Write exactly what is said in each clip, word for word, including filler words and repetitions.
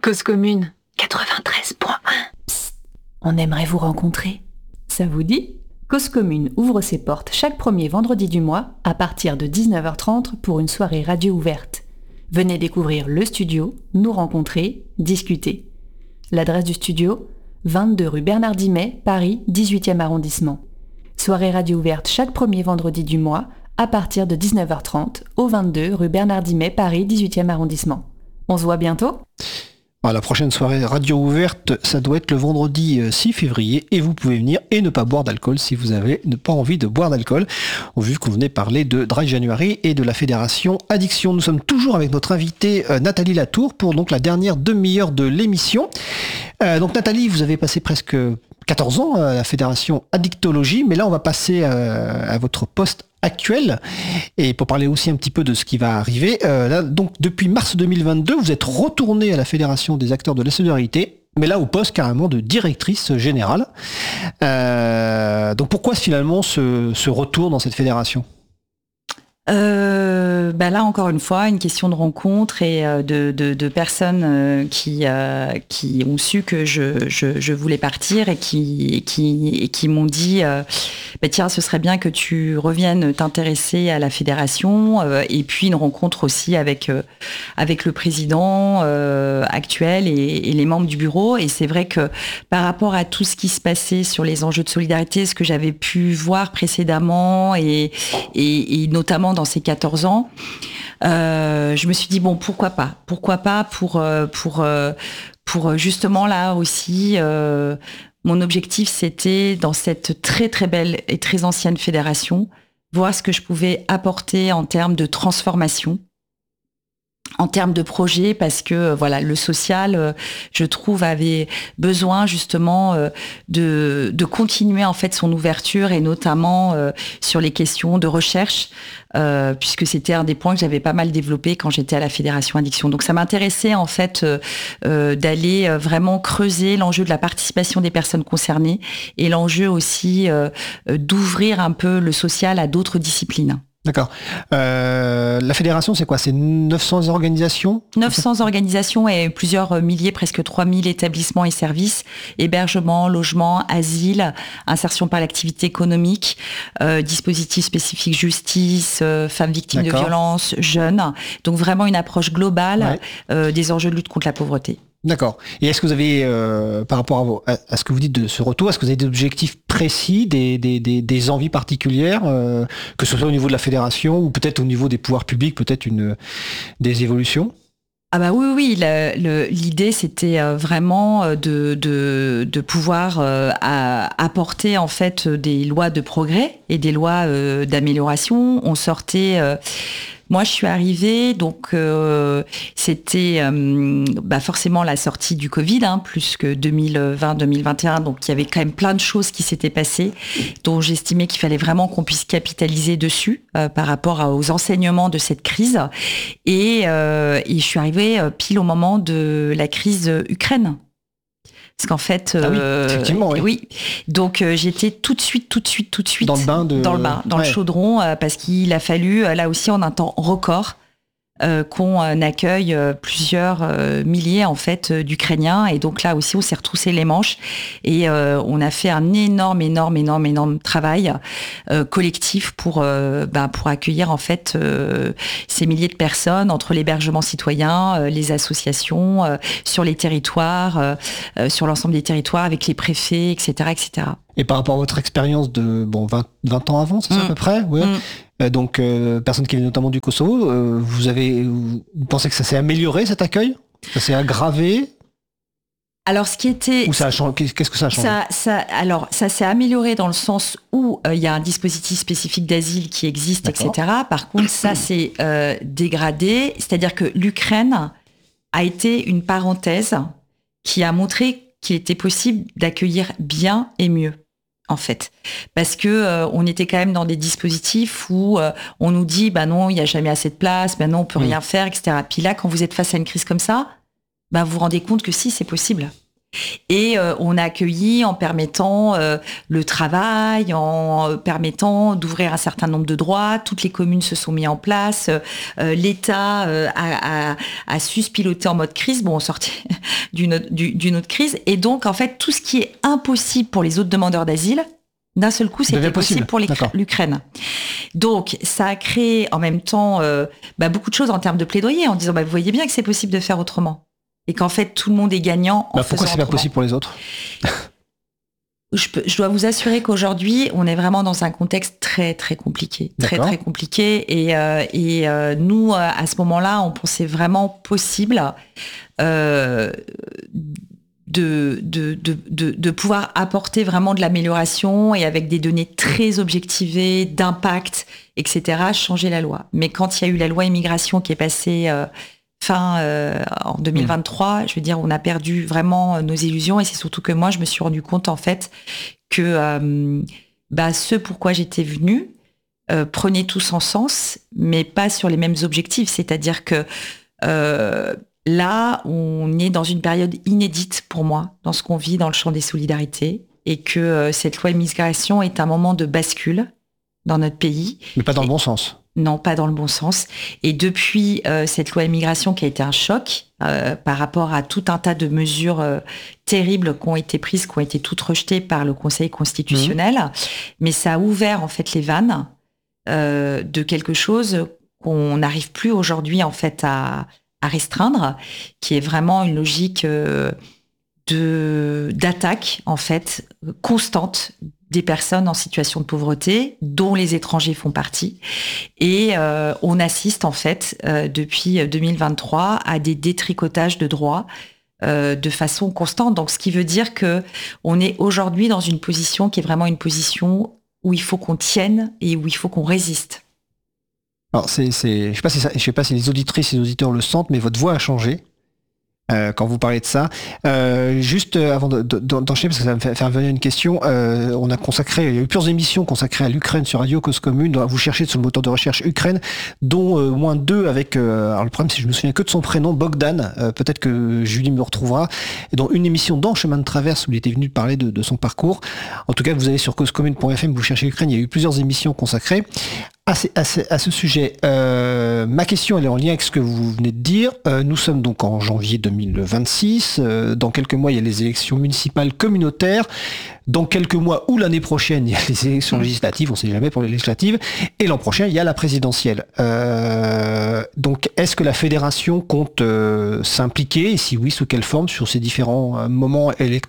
Cause commune quatre-vingt-treize point un. Psst, on aimerait vous rencontrer. Ça vous dit ? Cause commune ouvre ses portes chaque premier vendredi du mois à partir de dix-neuf heures trente pour une soirée radio ouverte. Venez découvrir le studio, nous rencontrer, discuter. L'adresse du studio, vingt-deux rue Bernard Dimet, Paris, dix-huitième arrondissement. Soirée radio ouverte chaque premier vendredi du mois à partir de dix-neuf heures trente au vingt-deux rue Bernard Dimet, Paris, dix-huitième arrondissement. On se voit bientôt ? La prochaine soirée radio ouverte, ça doit être le vendredi six février et vous pouvez venir et ne pas boire d'alcool si vous avez ne pas envie de boire d'alcool. Vu qu'on venait parler de Dry January et de la Fédération Addiction. Nous sommes toujours avec notre invitée euh, Nathalie Latour pour donc la dernière demi-heure de l'émission. Euh, donc Nathalie, vous avez passé presque quatorze ans à la Fédération Addictologie, mais là on va passer euh, à votre poste actuel et pour parler aussi un petit peu de ce qui va arriver. Euh, là, donc depuis mars deux mille vingt-deux, vous êtes retourné à la Fédération des acteurs de la solidarité, mais là au poste carrément de directrice générale. Euh, donc pourquoi finalement ce, ce retour dans cette fédération ? Euh, bah là encore une fois une question de rencontre et euh, de, de, de personnes euh, qui euh, qui ont su que je, je, je voulais partir et qui qui et qui m'ont dit euh, bah tiens ce serait bien que tu reviennes t'intéresser à la fédération euh, et puis une rencontre aussi avec euh, avec le président euh, actuel et, et les membres du bureau. Et c'est vrai que par rapport à tout ce qui se passait sur les enjeux de solidarité, ce que j'avais pu voir précédemment et et, et notamment dans ces quatorze ans, euh, je me suis dit bon pourquoi pas, pourquoi pas pour euh, pour euh, pour justement là aussi euh, mon objectif c'était dans cette très très belle et très ancienne fédération voir ce que je pouvais apporter en termes de transformation, en termes de projet, parce que voilà le social, je trouve, avait besoin justement de de continuer en fait son ouverture et notamment euh, sur les questions de recherche, euh, puisque c'était un des points que j'avais pas mal développé quand j'étais à la Fédération Addiction. Donc ça m'intéressait en fait euh, euh, d'aller vraiment creuser l'enjeu de la participation des personnes concernées et l'enjeu aussi euh, d'ouvrir un peu le social à d'autres disciplines. D'accord. Euh, la fédération, c'est quoi ? C'est neuf cents organisations ? neuf cents organisations et plusieurs milliers, presque trois mille établissements et services, hébergement, logement, asile, insertion par l'activité économique, euh, dispositifs spécifiques justice, euh, femmes victimes D'accord. de violences, jeunes. Donc vraiment une approche globale ouais. euh, des enjeux de lutte contre la pauvreté. D'accord. Et est-ce que vous avez, euh, par rapport à, vos, à, à ce que vous dites de ce retour, est-ce que vous avez des objectifs précis, des, des, des, des envies particulières, euh, que ce soit au niveau de la fédération ou peut-être au niveau des pouvoirs publics, peut-être une, des évolutions ? Ah bah oui, oui, le, le, l'idée c'était vraiment de, de, de pouvoir euh, à, apporter en fait des lois de progrès et des lois euh, d'amélioration. On sortait... Euh, Moi, je suis arrivée, donc euh, c'était euh, bah forcément la sortie du Covid, hein, plus que deux mille vingt deux mille vingt et un. Donc, il y avait quand même plein de choses qui s'étaient passées, dont j'estimais qu'il fallait vraiment qu'on puisse capitaliser dessus euh, par rapport à, aux enseignements de cette crise. Et, euh, et je suis arrivée euh, pile au moment de la crise Ukraine. Parce qu'en fait, ah oui, euh, effectivement, oui. oui. Donc euh, j'étais tout de suite, tout de suite, tout de suite dans le bain, de... dans le bain, dans ouais. le chaudron, euh, parce qu'il a fallu là aussi en un temps record euh, qu'on euh, accueille euh, plusieurs euh, milliers en fait euh, d'Ukrainiens. Et donc là aussi, on s'est retroussé les manches et euh, on a fait un énorme, énorme, énorme, énorme travail euh, collectif pour euh, ben, pour accueillir en fait euh, ces milliers de personnes entre l'hébergement citoyen, euh, les associations, euh, sur les territoires, euh, euh, sur l'ensemble des territoires avec les préfets, et cetera, et cetera. Et par rapport à votre expérience de bon vingt, vingt ans avant, c'est ça mmh. à peu près, ouais. Mmh. Euh, donc euh, personne qui vient notamment du Kosovo, euh, vous avez, vous pensez que ça s'est amélioré cet accueil ? Ça s'est aggravé ? Alors, ce qui était... Ou ça a changé, qu'est-ce que ça a changé ? ça, ça, Alors, ça s'est amélioré dans le sens où il euh, y a un dispositif spécifique d'asile qui existe, D'accord. et cetera. Par contre, ça s'est euh, dégradé. C'est-à-dire que l'Ukraine a été une parenthèse qui a montré qu'il était possible d'accueillir bien et mieux, en fait. Parce que euh, on était quand même dans des dispositifs où euh, on nous dit, bah non, il n'y a jamais assez de place, bah non, on peut mmh. rien faire, et cetera. Puis là, quand vous êtes face à une crise comme ça, bah vous vous rendez compte que si, c'est possible. Et euh, on a accueilli en permettant euh, le travail, en euh, permettant d'ouvrir un certain nombre de droits. Toutes les communes se sont mises en place. Euh, L'État euh, a, a, a su se piloter en mode crise. Bon, on sortait d'une autre, d'une autre crise. Et donc, en fait, tout ce qui est impossible pour les autres demandeurs d'asile, d'un seul coup, c'était possible pour les, l'Ukraine. Donc, ça a créé en même temps euh, bah, beaucoup de choses en termes de plaidoyer, en disant bah, vous voyez bien que c'est possible de faire autrement. Et qu'en fait, tout le monde est gagnant en bah, faisant pourquoi c'est autrement. pas possible pour les autres? je, peux, je dois vous assurer qu'aujourd'hui, on est vraiment dans un contexte très, très compliqué. Très, D'accord. très compliqué. Et, euh, et euh, nous, à ce moment-là, on pensait vraiment possible euh, de, de, de, de, de pouvoir apporter vraiment de l'amélioration et avec des données très objectivées, d'impact, et cetera, changer la loi. Mais quand il y a eu la loi immigration qui est passée... Euh, Fin euh, en deux mille vingt-trois, mmh. je veux dire, on a perdu vraiment nos illusions et c'est surtout que moi, je me suis rendu compte en fait que euh, bah, ce pourquoi j'étais venue euh, prenait tout son sens, mais pas sur les mêmes objectifs. C'est-à-dire que euh, là, on est dans une période inédite pour moi, dans ce qu'on vit dans le champ des solidarités, et que euh, cette loi immigration est un moment de bascule dans notre pays. Mais pas dans et, le bon sens. Non, pas dans le bon sens. Et depuis euh, cette loi immigration qui a été un choc euh, par rapport à tout un tas de mesures euh, terribles qui ont été prises, qui ont été toutes rejetées par le Conseil constitutionnel, mmh. mais ça a ouvert en fait les vannes euh, de quelque chose qu'on n'arrive plus aujourd'hui en fait à, à restreindre, qui est vraiment une logique euh, de d'attaque en fait constante des personnes en situation de pauvreté, dont les étrangers font partie. Et euh, on assiste en fait euh, depuis deux mille vingt-trois à des détricotages de droits euh, de façon constante. Donc, ce qui veut dire que on est aujourd'hui dans une position qui est vraiment une position où il faut qu'on tienne et où il faut qu'on résiste. Alors, c'est, c'est, je sais pas si ça, je sais pas si les auditrices et les auditeurs le sentent, mais votre voix a changé. Euh, quand vous parlez de ça. Euh, juste euh, avant de, de, d'enchaîner, parce que ça va me faire, faire venir une question, euh, on a consacré, il y a eu plusieurs émissions consacrées à l'Ukraine sur Radio Cause Commune, vous cherchez sur le moteur de recherche Ukraine, dont euh, au moins deux avec, euh, alors le problème c'est que je me souviens que de son prénom, Bogdan, euh, peut-être que Julie me retrouvera, et dont une émission dans Chemin de Traverse où il était venu parler de, de son parcours. En tout cas, vous allez sur cause commune point f m, vous cherchez Ukraine, il y a eu plusieurs émissions consacrées. À ce, à, ce, à ce sujet, euh, ma question elle est en lien avec ce que vous venez de dire. Euh, nous sommes donc en janvier deux mille vingt-six. Euh, dans quelques mois, il y a les élections municipales communautaires. Dans quelques mois ou l'année prochaine, il y a les élections législatives. On ne sait jamais pour les législatives. Et l'an prochain, il y a la présidentielle. Euh, donc, est-ce que la fédération compte euh, s'impliquer, et si oui, sous quelle forme, sur ces différents euh, moments électoraux ?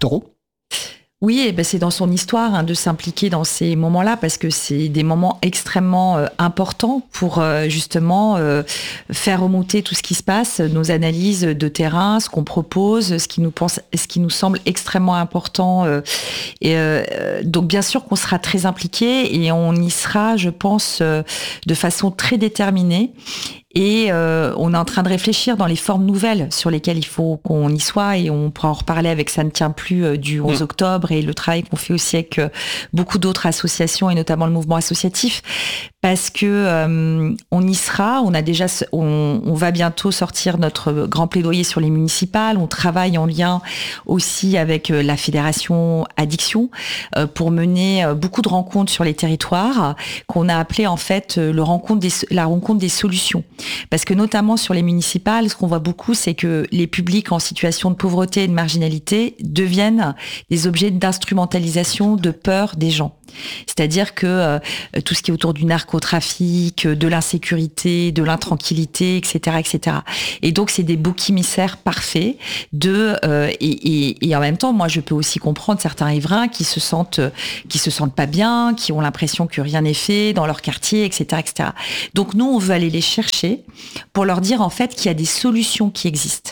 Oui, et ben c'est dans son histoire hein, de s'impliquer dans ces moments-là parce que c'est des moments extrêmement euh, importants pour euh, justement euh, faire remonter tout ce qui se passe, nos analyses de terrain, ce qu'on propose, ce qui nous pense, ce qui nous semble extrêmement important. Euh, et euh, donc bien sûr qu'on sera très impliqué et on y sera, je pense, euh, de façon très déterminée. Et euh, on est en train de réfléchir dans les formes nouvelles sur lesquelles il faut qu'on y soit et on pourra en reparler avec Ça ne tient plus euh, du onze octobre et le travail qu'on fait aussi avec euh, beaucoup d'autres associations et notamment le mouvement associatif parce que euh, on y sera, on a déjà, on, on va bientôt sortir notre grand plaidoyer sur les municipales, on travaille en lien aussi avec euh, la fédération Addiction euh, pour mener euh, beaucoup de rencontres sur les territoires qu'on a appelé en fait euh, le rencontre des, la rencontre des solutions. Parce que notamment sur les municipales, ce qu'on voit beaucoup, c'est que les publics en situation de pauvreté et de marginalité deviennent des objets d'instrumentalisation, de peur des gens. C'est-à-dire que euh, tout ce qui est autour du narcotrafic, de l'insécurité, de l'intranquillité, et cetera, et cetera. Et donc c'est des boucs émissaires parfaits de euh, et, et, et en même temps, moi je peux aussi comprendre certains riverains qui se sentent qui se sentent pas bien, qui ont l'impression que rien n'est fait dans leur quartier, et cetera, et cetera. Donc nous on veut aller les chercher pour leur dire en fait qu'il y a des solutions qui existent.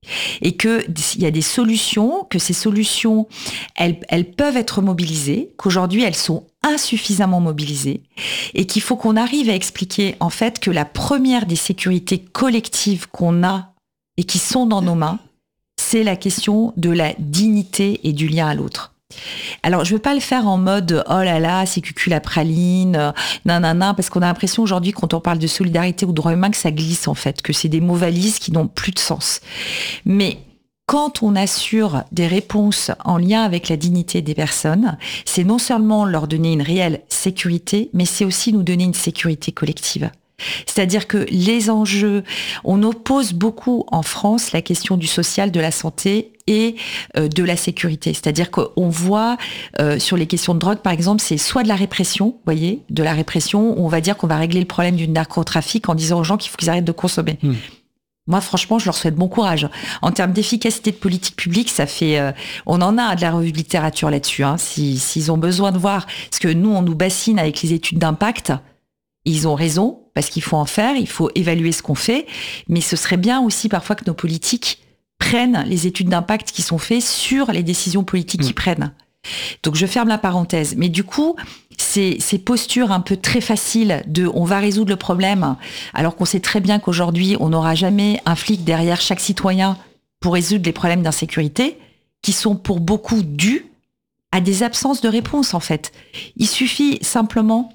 Et qu'il y a des solutions, que ces solutions, elles, elles peuvent être mobilisées, qu'aujourd'hui elles sont insuffisamment mobilisées, et qu'il faut qu'on arrive à expliquer en fait que la première des sécurités collectives qu'on a et qui sont dans nos mains, c'est la question de la dignité et du lien à l'autre. Alors, je veux pas le faire en mode oh là là, c'est cucul la praline, nanana, parce qu'on a l'impression aujourd'hui, quand on parle de solidarité ou de droits humains, que ça glisse en fait, que c'est des mots valises qui n'ont plus de sens. Mais quand on assure des réponses en lien avec la dignité des personnes, c'est non seulement leur donner une réelle sécurité, mais c'est aussi nous donner une sécurité collective. C'est-à-dire que les enjeux, on oppose beaucoup en France la question du social, de la santé et euh, de la sécurité. C'est-à-dire qu'on voit euh, sur les questions de drogue, par exemple, c'est soit de la répression, vous voyez, de la répression, où on va dire qu'on va régler le problème du narcotrafic en disant aux gens qu'il faut qu'ils arrêtent de consommer. Mmh. Moi, franchement, je leur souhaite bon courage. En termes d'efficacité de politique publique, ça fait, euh, on en a de la revue de littérature là-dessus. Hein, si, s'ils ont besoin de voir, parce que nous, on nous bassine avec les études d'impact. Ils ont raison, parce qu'il faut en faire, il faut évaluer ce qu'on fait, mais ce serait bien aussi parfois que nos politiques prennent les études d'impact qui sont faites sur les décisions politiques mmh. qu'ils prennent. Donc je ferme la parenthèse. Mais du coup, ces, ces postures un peu très faciles de « on va résoudre le problème », alors qu'on sait très bien qu'aujourd'hui, on n'aura jamais un flic derrière chaque citoyen pour résoudre les problèmes d'insécurité, qui sont pour beaucoup dus à des absences de réponse, en fait. Il suffit simplement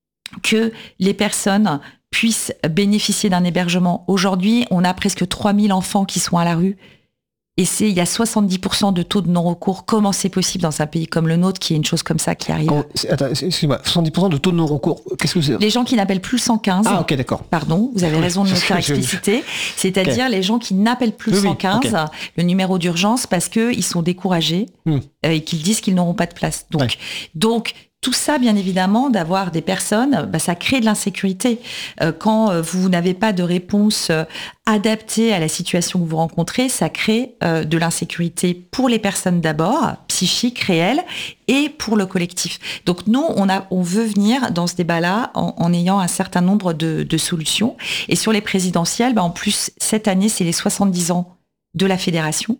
que les personnes puissent bénéficier d'un hébergement. Aujourd'hui, on a presque trois mille enfants qui sont à la rue. Et c'est, il y a soixante-dix pour cent de taux de non-recours. Comment c'est possible dans un pays comme le nôtre qu'il y ait une chose comme ça qui arrive? Quand, attends, excuse-moi, soixante-dix pour cent de taux de non-recours, qu'est-ce que c'est? Les gens qui n'appellent plus le cent quinze. Ah, ok, d'accord. Pardon, vous avez raison de me faire expliciter. C'est-à-dire okay. les gens qui n'appellent plus oui, le cent quinze, oui, okay. le numéro d'urgence, parce qu'ils sont découragés hmm. euh, et qu'ils disent qu'ils n'auront pas de place. Donc, ouais. donc tout ça, bien évidemment, d'avoir des personnes, bah, ça crée de l'insécurité. Euh, quand euh, vous n'avez pas de réponse euh, adaptée à la situation que vous rencontrez, ça crée euh, de l'insécurité pour les personnes d'abord, psychique, réelle, et pour le collectif. Donc nous, on, a, on veut venir dans ce débat-là en, en ayant un certain nombre de, de solutions. Et sur les présidentielles, bah, en plus, cette année, c'est les soixante-dix ans de la fédération.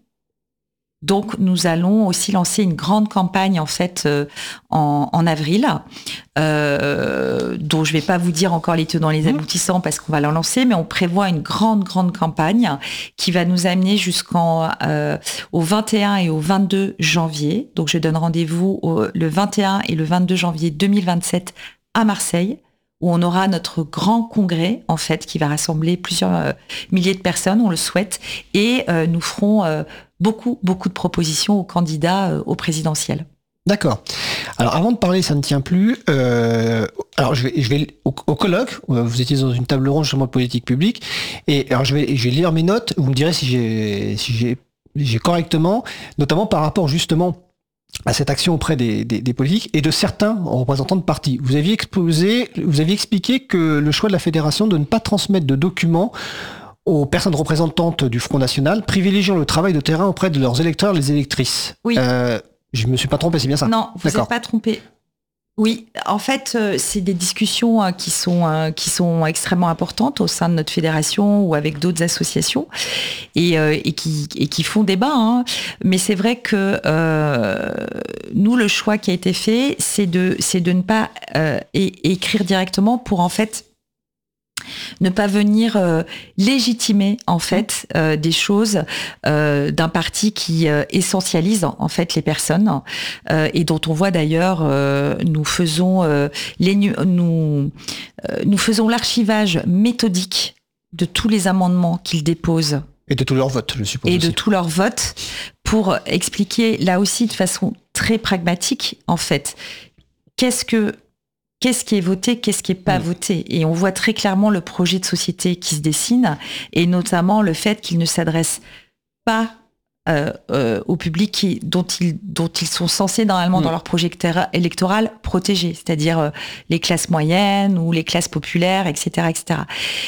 Donc, nous allons aussi lancer une grande campagne, en fait, euh, en, en avril, euh, dont je ne vais pas vous dire encore les tenants, les aboutissants, parce qu'on va la lancer, mais on prévoit une grande, grande campagne qui va nous amener jusqu'en euh, au vingt et un et au vingt-deux janvier. Donc, je donne rendez-vous au, le vingt et un et le vingt-deux janvier deux mille vingt-sept à Marseille, où on aura notre grand congrès, en fait, qui va rassembler plusieurs euh, milliers de personnes, on le souhaite, et euh, nous ferons euh, beaucoup, beaucoup de propositions aux candidats euh, au présidentiel. D'accord. Alors, avant de parler, ça ne tient plus. Euh, alors, je vais, je vais au, au colloque. Vous étiez dans une table ronde justement de politique publique, et alors je vais, je vais lire mes notes. Vous me direz si j'ai, si j'ai, j'ai correctement, notamment par rapport justement à cette action auprès des, des, des politiques et de certains représentants de partis. Vous aviez exposé, vous aviez expliqué que le choix de la fédération de ne pas transmettre de documents aux personnes représentantes du Front National, privilégiant le travail de terrain auprès de leurs électeurs, les électrices. Oui. Euh, je me suis pas trompé, c'est bien ça? Non, vous n'êtes pas trompé. Oui, en fait, euh, c'est des discussions euh, qui sont euh, qui sont extrêmement importantes au sein de notre fédération ou avec d'autres associations et, euh, et qui et qui font débat. Hein. Mais c'est vrai que euh, nous, le choix qui a été fait, c'est de c'est de ne pas euh, é- écrire directement pour en fait ne pas venir euh, légitimer en fait euh, des choses euh, d'un parti qui euh, essentialise en fait les personnes euh, et dont on voit d'ailleurs euh, nous faisons euh, les nous euh, nous faisons l'archivage méthodique de tous les amendements qu'ils déposent et de tous leurs votes, je suppose. Et aussi. de tous leurs votes pour expliquer là aussi de façon très pragmatique en fait qu'est-ce que Qu'est-ce qui est voté, qu'est-ce qui n'est pas mmh. voté? Et on voit très clairement le projet de société qui se dessine, et notamment le fait qu'il ne s'adresse pas euh, euh, au public qui, dont, ils, dont ils sont censés normalement mmh. dans leur projet électoral protéger, c'est-à-dire euh, les classes moyennes ou les classes populaires, et cetera, et cetera.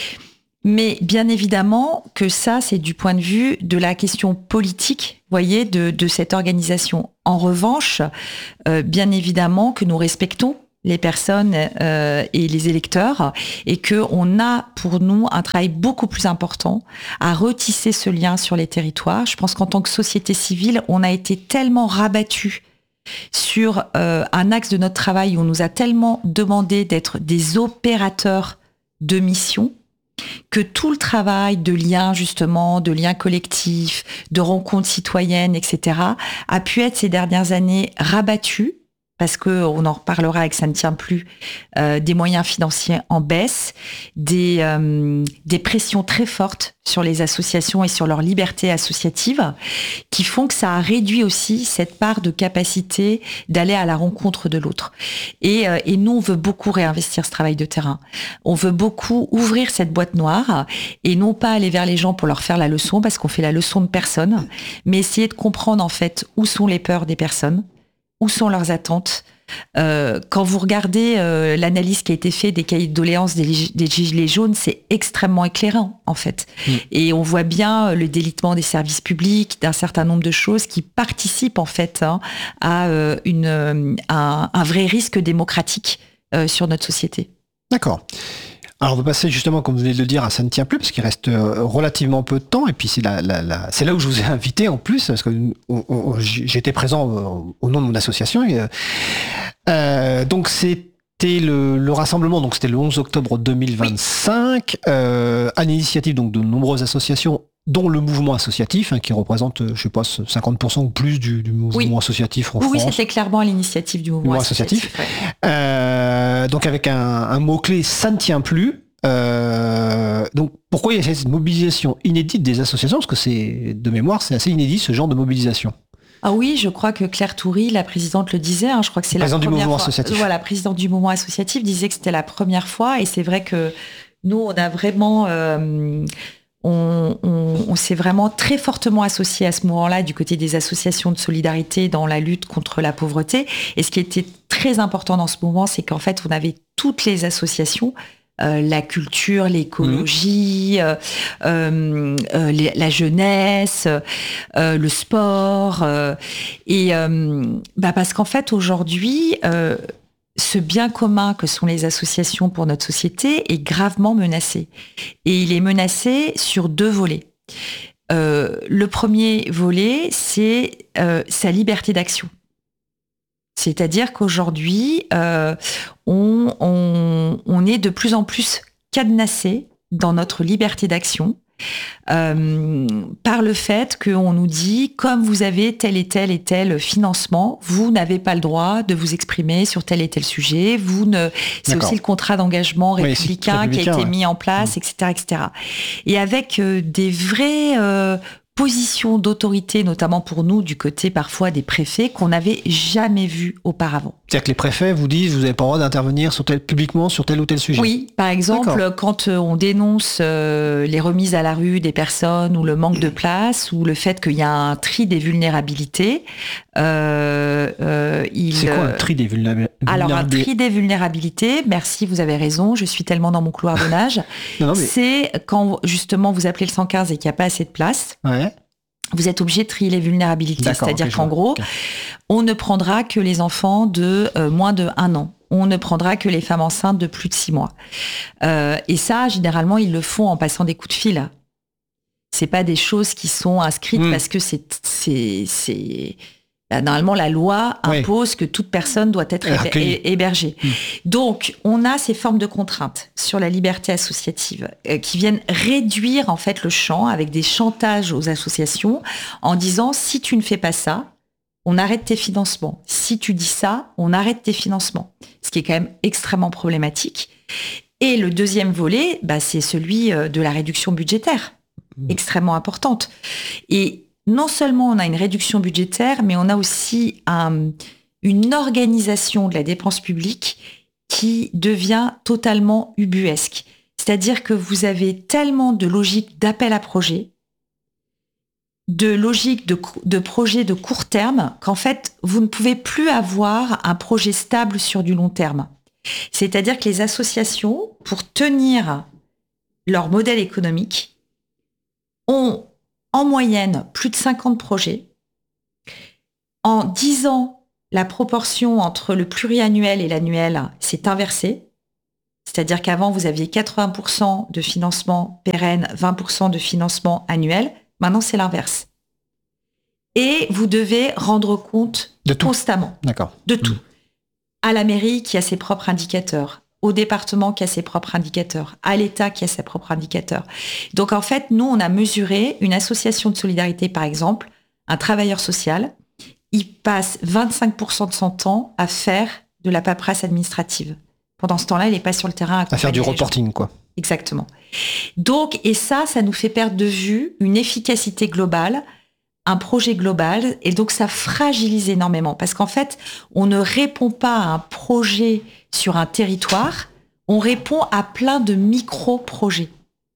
Mais bien évidemment que ça, c'est du point de vue de la question politique, voyez, de, de cette organisation. En revanche, euh, bien évidemment que nous respectons les personnes euh, et les électeurs, et qu'on a pour nous un travail beaucoup plus important à retisser ce lien sur les territoires. Je pense qu'en tant que société civile, on a été tellement rabattus sur euh, un axe de notre travail où on nous a tellement demandé d'être des opérateurs de mission, que tout le travail de lien, justement, de lien collectif, de rencontres citoyennes, et cetera, a pu être ces dernières années rabattu parce qu'on en reparlera avec Ça ne tient plus, euh, des moyens financiers en baisse, des, euh, des pressions très fortes sur les associations et sur leur liberté associative, qui font que ça a réduit aussi cette part de capacité d'aller à la rencontre de l'autre. Et, euh, et nous, on veut beaucoup réinvestir ce travail de terrain. On veut beaucoup ouvrir cette boîte noire et non pas aller vers les gens pour leur faire la leçon, parce qu'on fait la leçon de personne, mais essayer de comprendre en fait où sont les peurs des personnes, où sont leurs attentes. Euh, quand vous regardez euh, l'analyse qui a été faite des cahiers de doléances des, des gilets jaunes, c'est extrêmement éclairant en fait. Mmh. Et on voit bien le délitement des services publics, d'un certain nombre de choses qui participent en fait hein, à euh, une, un, un vrai risque démocratique euh, sur notre société. D'accord. Alors on va passer justement, comme vous venez de le dire, à Ça ne tient plus, parce qu'il reste relativement peu de temps, et puis c'est, la, la, la, c'est là où je vous ai invité en plus, parce que on, on, j'étais présent au nom de mon association. Et, euh, donc c'était le, le rassemblement, donc c'était le onze octobre deux mille vingt-cinq, oui. euh, à l'initiative donc de nombreuses associations, dont le mouvement associatif, hein, qui représente, je sais pas, cinquante pour cent ou plus du, du mouvement oui. associatif en oui, France. Oui, c'était clairement à l'initiative du mouvement, mouvement associatif. associatif. Ouais. Euh, donc avec un, un mot-clé, ça ne tient plus. Euh, donc pourquoi il y a cette mobilisation inédite des associations ? Parce que c'est, de mémoire, c'est assez inédit ce genre de mobilisation. Ah oui, je crois que Claire Toury, la présidente, le disait. Hein, je crois que c'est la première du mouvement fois. Associatif. Voilà, présidente du mouvement associatif disait que c'était la première fois, et c'est vrai que nous, on a vraiment. Euh, On, on, on s'est vraiment très fortement associé à ce moment-là du côté des associations de solidarité dans la lutte contre la pauvreté. Et ce qui était très important dans ce mouvement, c'est qu'en fait, on avait toutes les associations, euh, la culture, l'écologie, mmh. euh, euh, euh, les, la jeunesse, euh, le sport. Euh, et euh, bah parce qu'en fait, aujourd'hui... Euh, ce bien commun que sont les associations pour notre société est gravement menacé. Et il est menacé sur deux volets. Euh, le premier volet, c'est euh, sa liberté d'action. C'est-à-dire qu'aujourd'hui, euh, on, on, on est de plus en plus cadenassé dans notre liberté d'action. Euh, par le fait qu'on nous dit, comme vous avez tel et tel et tel financement, vous n'avez pas le droit de vous exprimer sur tel et tel sujet. Vous ne, c'est D'accord. aussi le contrat d'engagement républicain, oui, républicain qui a été ouais. mis en place, mmh. et cetera, et cetera. Et avec euh, des vrais euh, positions d'autorité, notamment pour nous, du côté parfois des préfets, qu'on n'avait jamais vu auparavant. C'est-à-dire que les préfets vous disent, vous n'avez pas le droit d'intervenir sur tel, publiquement sur tel ou tel sujet. Oui, par exemple, D'accord. quand on dénonce euh, les remises à la rue des personnes, ou le manque de place, ou le fait qu'il y a un tri des vulnérabilités, euh, euh, il... C'est quoi le tri des vulnérabilités ? Alors, un tri des vulnérabilités, merci, vous avez raison, je suis tellement dans mon couloir de nage, non, non, mais... c'est quand, justement, vous appelez le cent quinze et qu'il n'y a pas assez de place. Ouais. Vous êtes obligé de trier les vulnérabilités. D'accord, c'est-à-dire okay, qu'en gros, okay. on ne prendra que les enfants de euh, moins de un an. On ne prendra que les femmes enceintes de plus de six mois. Euh, et ça, généralement, ils le font en passant des coups de fil. C'est pas des choses qui sont inscrites mmh. parce que c'est, c'est, c'est... Bah, normalement, la loi impose oui. que toute personne doit être héber- hébergée. Mmh. Donc, on a ces formes de contraintes sur la liberté associative euh, qui viennent réduire en fait le champ avec des chantages aux associations en disant si tu ne fais pas ça, on arrête tes financements. Si tu dis ça, on arrête tes financements. Ce qui est quand même extrêmement problématique. Et le deuxième volet, bah, c'est celui de la réduction budgétaire, mmh. extrêmement importante. Et non seulement on a une réduction budgétaire, mais on a aussi un, une organisation de la dépense publique qui devient totalement ubuesque. C'est-à-dire que vous avez tellement de logique d'appel à projet, de logique de, de projet de court terme, qu'en fait, vous ne pouvez plus avoir un projet stable sur du long terme. C'est-à-dire que les associations, pour tenir leur modèle économique, ont en moyenne, plus de cinquante projets. En dix ans, la proportion entre le pluriannuel et l'annuel s'est inversée. C'est-à-dire qu'avant, vous aviez quatre-vingts pour cent de financement pérenne, vingt pour cent de financement annuel. Maintenant, c'est l'inverse. Et vous devez rendre compte de constamment. D'accord. De tout. Mmh. À la mairie qui a ses propres indicateurs, au département qui a ses propres indicateurs, à l'État qui a ses propres indicateurs. Donc en fait, nous, on a mesuré une association de solidarité, par exemple, un travailleur social, il passe vingt-cinq pour cent de son temps à faire de la paperasse administrative. Pendant ce temps-là, il n'est pas sur le terrain à, à faire du reporting, quoi. Exactement. Donc, et ça, ça nous fait perdre de vue une efficacité globale, un projet global, et donc ça fragilise énormément. Parce qu'en fait, on ne répond pas à un projet sur un territoire, on répond à plein de micro-projets.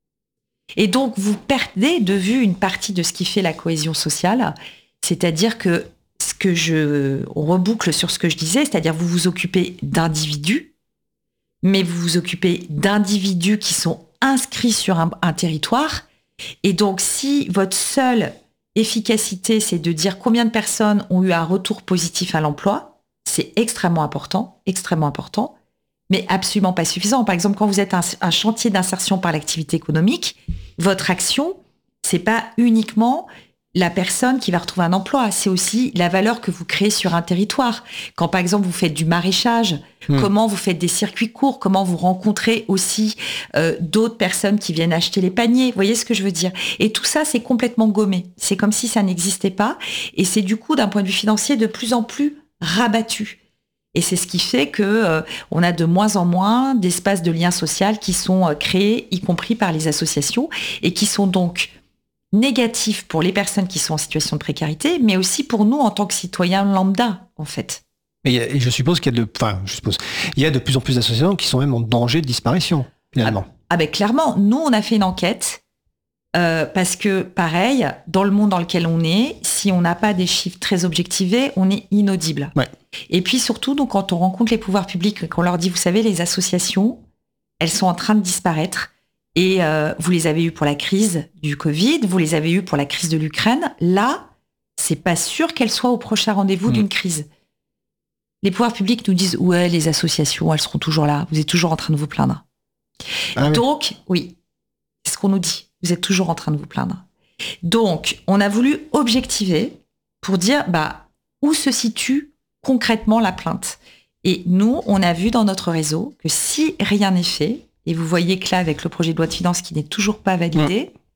Et donc, vous perdez de vue une partie de ce qui fait la cohésion sociale, c'est-à-dire que ce que je, on reboucle sur ce que je disais, c'est-à-dire vous vous occupez d'individus, mais vous vous occupez d'individus qui sont inscrits sur un, un territoire. Et donc, si votre seule efficacité, c'est de dire combien de personnes ont eu un retour positif à l'emploi, c'est extrêmement important, extrêmement important, mais absolument pas suffisant. Par exemple, quand vous êtes un, un chantier d'insertion par l'activité économique, votre action, c'est pas uniquement la personne qui va retrouver un emploi, c'est aussi la valeur que vous créez sur un territoire. Quand, par exemple, vous faites du maraîchage, mmh. comment vous faites des circuits courts, comment vous rencontrez aussi euh, d'autres personnes qui viennent acheter les paniers. Vous voyez ce que je veux dire? Et tout ça, c'est complètement gommé. C'est comme si ça n'existait pas. Et c'est du coup, d'un point de vue financier, de plus en plus rabattu. Et c'est ce qui fait que euh, on a de moins en moins d'espaces de lien social qui sont euh, créés, y compris par les associations, et qui sont donc négatif pour les personnes qui sont en situation de précarité, mais aussi pour nous en tant que citoyens lambda, en fait. Et, et je suppose qu'il y a de, enfin, je suppose, il y a de plus en plus d'associations qui sont même en danger de disparition, finalement. Ah, ah ben clairement, nous on a fait une enquête euh, parce que, pareil, dans le monde dans lequel on est, si on n'a pas des chiffres très objectivés, on est inaudible. Ouais. Et puis surtout, donc, quand on rencontre les pouvoirs publics et qu'on leur dit, vous savez, les associations, elles sont en train de disparaître. Et euh, vous les avez eues pour la crise du Covid, vous les avez eues pour la crise de l'Ukraine. Là, c'est pas sûr qu'elles soient au prochain rendez-vous mmh. d'une crise. Les pouvoirs publics nous disent « Ouais, les associations, elles seront toujours là. Vous êtes toujours en train de vous plaindre. Ah, » Donc, oui. oui, c'est ce qu'on nous dit. Vous êtes toujours en train de vous plaindre. Donc, on a voulu objectiver pour dire bah, où se situe concrètement la plainte. Et nous, on a vu dans notre réseau que si rien n'est fait, et vous voyez que là, avec le projet de loi de finances qui n'est toujours pas validé, mmh.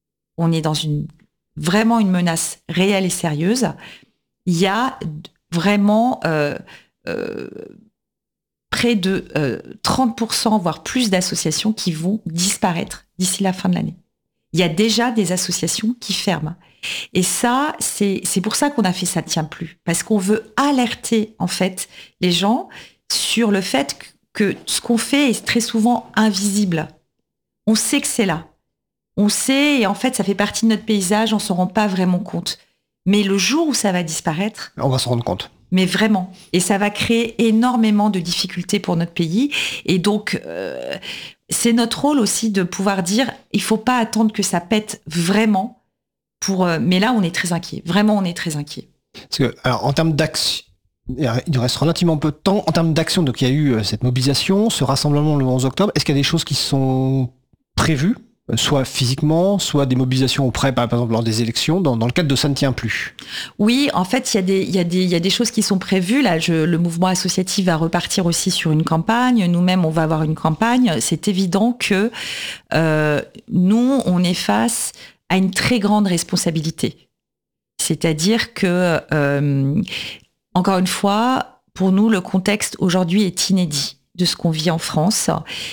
on est dans une, vraiment une menace réelle et sérieuse. Il y a vraiment euh, euh, près de euh, trente pour cent, voire plus d'associations qui vont disparaître d'ici la fin de l'année. Il y a déjà des associations qui ferment. Et ça, c'est, c'est pour ça qu'on a fait Ça ne tient plus. Parce qu'on veut alerter, en fait, les gens sur le fait que que ce qu'on fait est très souvent invisible. On sait que c'est là. On sait, et en fait, ça fait partie de notre paysage, on ne s'en rend pas vraiment compte. Mais le jour où ça va disparaître... On va s'en rendre compte. Mais vraiment. Et ça va créer énormément de difficultés pour notre pays. Et donc, euh, c'est notre rôle aussi de pouvoir dire, il ne faut pas attendre que ça pète vraiment. Pour, euh, mais là, on est très inquiet. Vraiment, on est très inquiet. Parce que, alors, en termes d'action, il nous reste relativement peu de temps. En termes d'action, donc il y a eu cette mobilisation, ce rassemblement le onze octobre. Est-ce qu'il y a des choses qui sont prévues, soit physiquement, soit des mobilisations auprès, par exemple, lors des élections, dans, dans le cadre de Ça ne tient plus? Oui, en fait, il y a des, il y a des, il y a des choses qui sont prévues. Là, je, le mouvement associatif va repartir aussi sur une campagne. Nous-mêmes, on va avoir une campagne. C'est évident que euh, nous, on est face à une très grande responsabilité. C'est-à-dire que... Euh, Encore une fois, pour nous, le contexte aujourd'hui est inédit de ce qu'on vit en France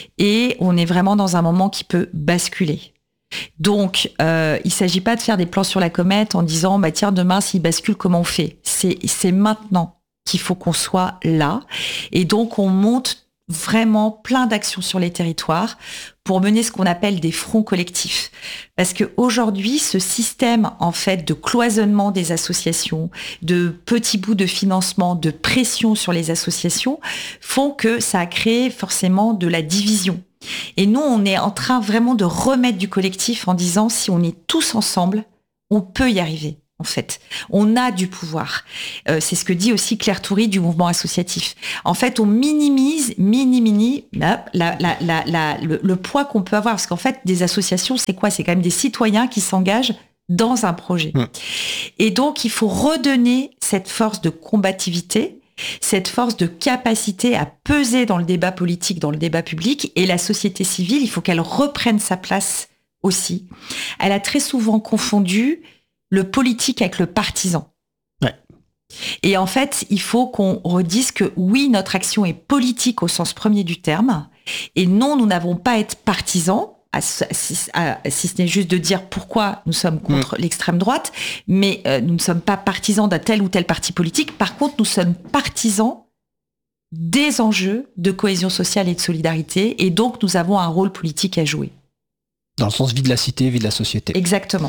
et on est vraiment dans un moment qui peut basculer. Donc, euh, il ne s'agit pas de faire des plans sur la comète en disant bah, « tiens, demain, s'il bascule, comment on fait ?» C'est, c'est maintenant qu'il faut qu'on soit là. Et donc, on monte vraiment plein d'actions sur les territoires pour mener ce qu'on appelle des fronts collectifs. Parce qu'aujourd'hui, ce système en fait de cloisonnement des associations, de petits bouts de financement, de pression sur les associations, font que ça a créé forcément de la division. Et nous, on est en train vraiment de remettre du collectif en disant si on est tous ensemble, on peut y arriver. En fait, on a du pouvoir. Euh, c'est ce que dit aussi Claire Toury du mouvement associatif. En fait, on minimise, mini-mini, la, la, la, la, la, le, le poids qu'on peut avoir. Parce qu'en fait, des associations, c'est quoi? C'est quand même des citoyens qui s'engagent dans un projet. Mmh. Et donc, il faut redonner cette force de combativité, cette force de capacité à peser dans le débat politique, dans le débat public. Et la société civile, il faut qu'elle reprenne sa place aussi. Elle a très souvent confondu le politique avec le partisan. Ouais. Et en fait, il faut qu'on redise que oui, notre action est politique au sens premier du terme. Et non, nous n'avons pas à être partisans, à, si, à, si ce n'est juste de dire pourquoi nous sommes contre mmh. l'extrême droite, mais euh, nous ne sommes pas partisans d'un tel ou tel parti politique. Par contre, nous sommes partisans des enjeux de cohésion sociale et de solidarité. Et donc, nous avons un rôle politique à jouer. Dans le sens vie de la cité, vie de la société. Exactement.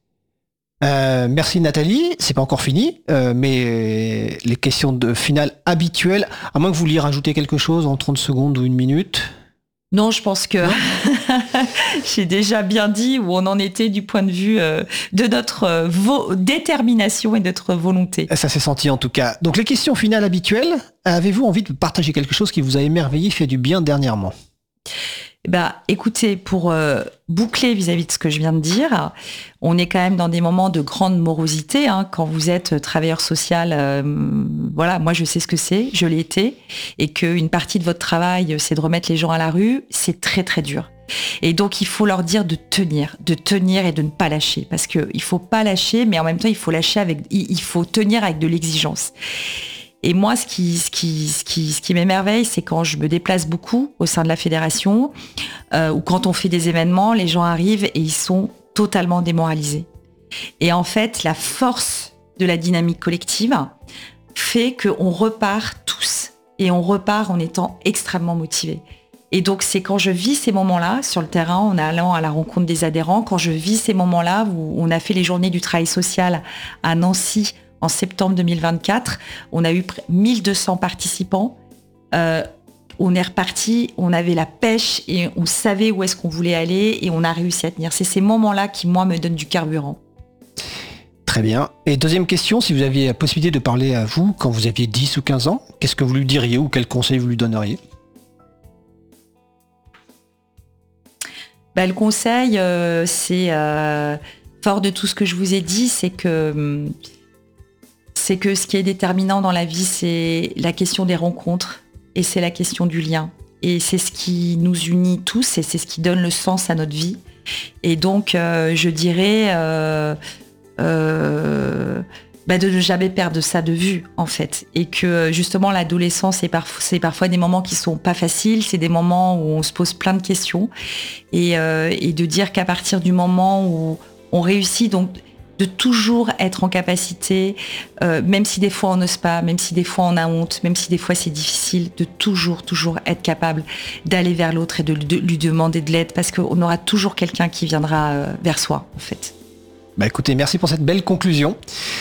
Euh, merci Nathalie, c'est pas encore fini, euh, mais les questions de finale habituelles, à moins que vous vouliez rajouter quelque chose en trente secondes ou une minute. Non, je pense que j'ai déjà bien dit où on en était du point de vue euh, de notre euh, vo- détermination et de notre volonté. Ça s'est senti en tout cas. Donc les questions finales habituelles, avez-vous envie de partager quelque chose qui vous a émerveillé, fait du bien dernièrement ? Bah, écoutez, pour euh, boucler vis-à-vis de ce que je viens de dire, on est quand même dans des moments de grande morosité. Hein, quand vous êtes travailleur social, euh, voilà, moi je sais ce que c'est, je l'ai été, et qu'une partie de votre travail, c'est de remettre les gens à la rue, c'est très très dur. Et donc il faut leur dire de tenir, de tenir et de ne pas lâcher, parce que il faut pas lâcher, mais en même temps il faut lâcher avec, il faut tenir avec de l'exigence. Et moi, ce qui, ce qui, ce qui, ce qui m'émerveille, c'est quand je me déplace beaucoup au sein de la fédération, euh, ou quand on fait des événements, les gens arrivent et ils sont totalement démoralisés. Et en fait, la force de la dynamique collective fait qu'on repart tous, et on repart en étant extrêmement motivés. Et donc, c'est quand je vis ces moments-là, sur le terrain, en allant à la rencontre des adhérents, quand je vis ces moments-là où on a fait les journées du travail social à Nancy, en septembre deux mille vingt-quatre, on a eu mille deux cents participants. Euh, on est reparti, on avait la pêche et on savait où est-ce qu'on voulait aller et on a réussi à tenir. C'est ces moments-là qui, moi, me donnent du carburant. Très bien. Et deuxième question, si vous aviez la possibilité de parler à vous quand vous aviez dix ou quinze ans, qu'est-ce que vous lui diriez ou quel conseil vous lui donneriez ? Bah, le conseil, euh, c'est, euh, fort de tout ce que je vous ai dit, c'est que... c'est que ce qui est déterminant dans la vie, c'est la question des rencontres et c'est la question du lien. Et c'est ce qui nous unit tous et c'est ce qui donne le sens à notre vie. Et donc, euh, je dirais euh, euh, bah de ne jamais perdre ça de vue, en fait. Et que justement, l'adolescence, c'est, parf- c'est parfois des moments qui sont pas faciles, c'est des moments où on se pose plein de questions. Et, euh, et de dire qu'à partir du moment où on réussit, donc de toujours être en capacité, euh, même si des fois on n'ose pas, même si des fois on a honte, même si des fois c'est difficile, de toujours, toujours être capable d'aller vers l'autre et de, de lui demander de l'aide, parce qu'on aura toujours quelqu'un qui viendra euh, vers soi, en fait. Bah écoutez, merci pour cette belle conclusion.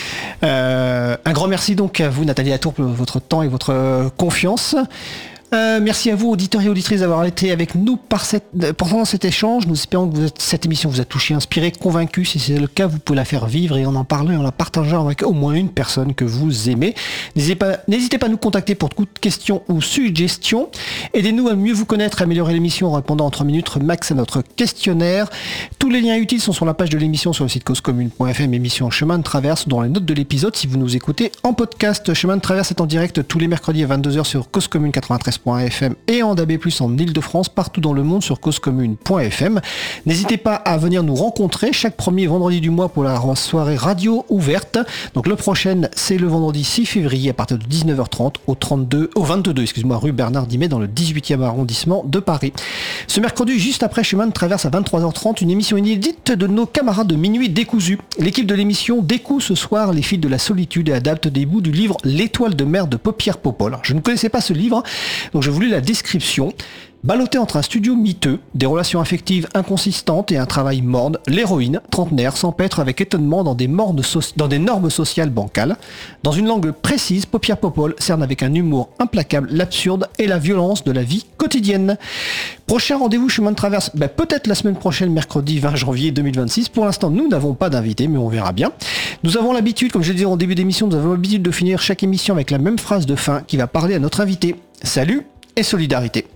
Euh, un grand merci donc à vous, Nathalie Latour, pour votre temps et votre confiance. Euh, merci à vous, auditeurs et auditrices, d'avoir été avec nous par cette, pendant cet échange. Nous espérons que vous êtes, cette émission vous a touché, inspiré, convaincu. Si c'est le cas, vous pouvez la faire vivre et en en parler, en la partageant avec au moins une personne que vous aimez. N'hésitez pas, n'hésitez pas à nous contacter pour toute question ou suggestion. Aidez-nous à mieux vous connaître, à améliorer l'émission en répondant en trois minutes max à notre questionnaire. Tous les liens utiles sont sur la page de l'émission sur le site cause commune point f m, émission Chemin de Traverse, dans les notes de l'épisode si vous nous écoutez en podcast. Chemin de Traverse est en direct tous les mercredis à vingt-deux heures sur cause commune quatre-vingt-treize point f m et en D A B plus, en Ile-de-France, partout dans le monde sur cause commune point f m. N'hésitez pas à venir nous rencontrer chaque premier vendredi du mois pour la soirée radio ouverte. Donc le prochain, c'est le vendredi six février à partir de dix-neuf heures trente au trente-deux, au vingt-deux, excuse-moi, rue Bernard Dimet dans le dix-huitième arrondissement de Paris. Ce mercredi, juste après Chemin de Traverse à vingt-trois heures trente, une émission inédite de nos camarades de Minuit Décousu. L'équipe de l'émission découd ce soir les fils de la solitude et adapte des bouts du livre L'étoile de mer de Pierre Popol. Je ne connaissais pas ce livre, donc je voulais la description. Ballotté entre un studio miteux, des relations affectives inconsistantes et un travail morne, l'héroïne, trentenaire, s'empêtre avec étonnement dans des, mornes so- dans des normes sociales bancales. Dans une langue précise, Pierre Popol cerne avec un humour implacable l'absurde et la violence de la vie quotidienne. Prochain rendez-vous Chemin de Traverse, bah, peut-être la semaine prochaine, mercredi vingt janvier deux mille vingt-six. Pour l'instant, nous n'avons pas d'invité, mais on verra bien. Nous avons l'habitude, comme je l'ai dit en début d'émission, nous avons l'habitude de finir chaque émission avec la même phrase de fin qui va parler à notre invité. Salut et solidarité.